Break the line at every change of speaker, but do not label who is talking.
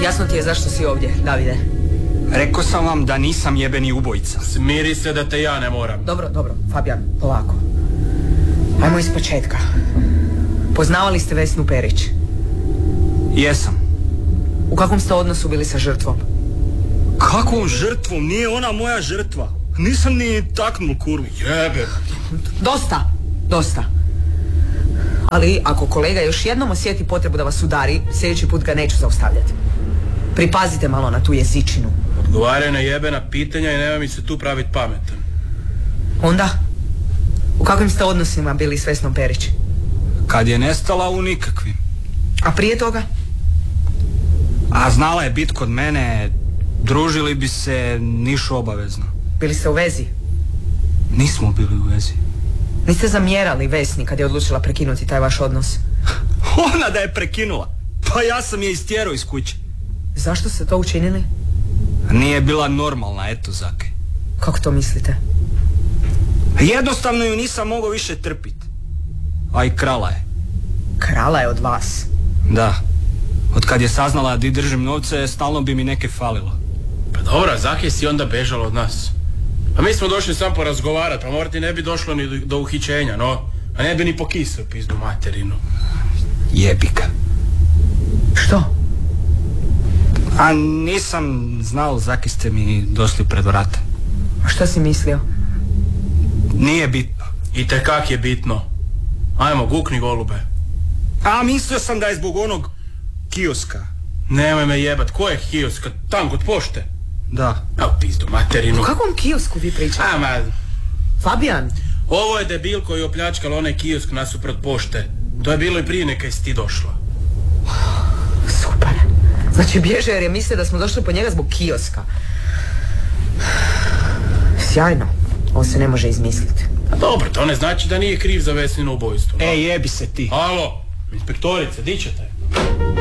Jasno ti je zašto si ovdje, Davide.
Rekao sam vam da nisam jebeni ubojica.
Smiri se da te ja ne moram.
Dobro, Fabijan, polako. Ajmo iz početka. Poznavali ste Vesnu Perić?
Jesam.
U kakvom ste odnosu bili sa žrtvom?
Kakvom žrtvom? Nije ona moja žrtva. Nisam ni taknul kurvu.
Jebe.
Dosta. Ali ako kolega još jednom osjeti potrebu da vas udari, sljedeći put ga neću zaustavljati. Pripazite malo na tu jezičinu.
Odgovaraj na jebena pitanja i nema mi se tu praviti pametan.
Onda? U kakvim ste odnosima bili s Vesnom Perić?
Kad je nestala, u nikakvim.
A prije toga?
A znala je bit kod mene, družili bi se, nišu obavezno.
Bili ste u vezi?
Nismo bili u vezi.
Niste zamjerali Vesni kad je odlučila prekinuti taj vaš odnos?
Ona da je prekinula. Pa ja sam je istjerao iz kuće.
Zašto ste to učinili?
Nije bila normalna, eto Zake.
Kako to mislite?
Jednostavno ju nisam mogao više trpit. A i krala je.
Krala je od vas?
Da. Od kad je saznala da držim novce, stalno bi mi neke falilo.
Pa dobra, Zake si onda bežala od nas. A mi smo došli sam porazgovarat, pa možda ti ne bi došlo ni do uhićenja, no. A ne bi ni pokisao pizdu materinu.
Jebika.
Što?
A nisam znao, Zaki ste mi došli pred vrata.
A što si mislio?
Nije bitno.
I tekak je bitno. Ajmo, gukni golube.
A mislio sam da je zbog onog kioska.
Nemoj me jebat, ko je kioska? Tam kod pošte?
Da.
Evo pizdu materinu.
O kakvom kiosku vi pričate?
Ama,
Fabijan?
ovo je debil koji je opljačkal onaj kiosk nasuprot pošte. To je bilo i prije neka si ti došla.
Super. Znači bježe jer je mislio da smo došli po njega zbog kioska. Sjajno. On se ne može izmisliti.
A dobro, to ne znači da nije kriv za Vesnino ubojstvo.
Ej, jebi se ti.
Alo, inspektorice, di ćete?